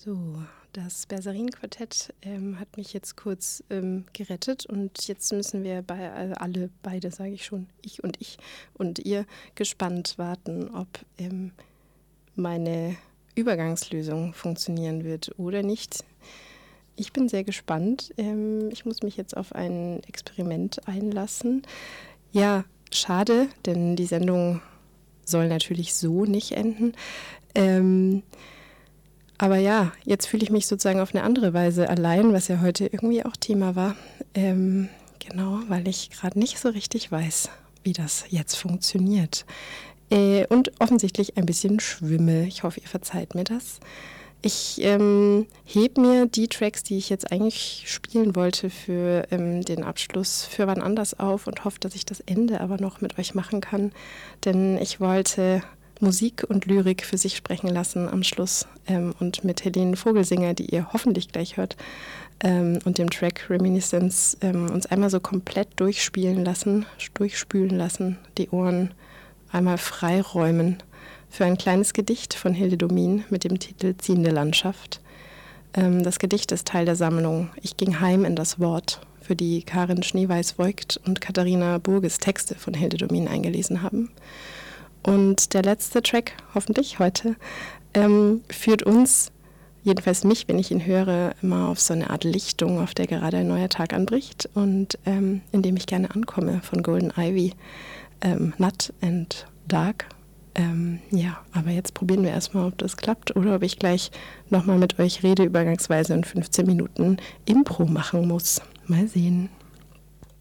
So, das Bersarin-Quartett hat mich jetzt kurz gerettet und jetzt müssen wir beide, sage ich schon, ich und ihr, gespannt warten, ob meine Übergangslösung funktionieren wird oder nicht. Ich bin sehr gespannt. Ich muss mich jetzt auf ein Experiment einlassen. Ja, schade, denn die Sendung soll natürlich so nicht enden. Aber ja, jetzt fühle ich mich sozusagen auf eine andere Weise allein, was ja heute irgendwie auch Thema war. Genau, weil ich gerade nicht so richtig weiß, wie das jetzt funktioniert. Und offensichtlich ein bisschen schwimme. Ich hoffe, ihr verzeiht mir das. Ich heb mir die Tracks, die ich jetzt eigentlich spielen wollte für den Abschluss, für wann anders auf und hoffe, dass ich das Ende aber noch mit euch machen kann. Denn ich wollte Musik und Lyrik für sich sprechen lassen am Schluss und mit Helene Vogelsinger, die ihr hoffentlich gleich hört, und dem Track Reminiscence uns einmal so komplett durchspülen lassen, die Ohren einmal freiräumen für ein kleines Gedicht von Hilde Domin mit dem Titel Ziehende Landschaft. Das Gedicht ist Teil der Sammlung Ich ging heim in das Wort, für die Karin Schneeweiß-Voigt und Katharina Burges Texte von Hilde Domin eingelesen haben. Und der letzte Track, hoffentlich heute, führt uns, jedenfalls mich, wenn ich ihn höre, immer auf so eine Art Lichtung, auf der gerade ein neuer Tag anbricht und in dem ich gerne ankomme von Golden Ivy, Nut and Dark. Ja, aber jetzt probieren wir erstmal, ob das klappt oder ob ich gleich nochmal mit euch rede, übergangsweise in 15 Minuten Impro machen muss. Mal sehen.